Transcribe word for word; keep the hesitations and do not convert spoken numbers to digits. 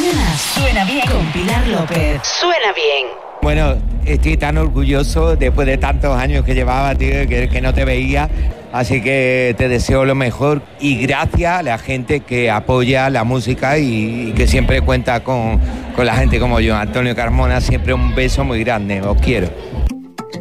mañanas suena bien con Pilar López. Suena bien. Bueno, estoy tan orgulloso después de tantos años que llevaba, tío, que, que no te veía. Así que te deseo lo mejor y gracias a la gente que apoya la música y, y que siempre cuenta con, con la gente como yo. Antonio Carmona, siempre un beso muy grande. Os quiero.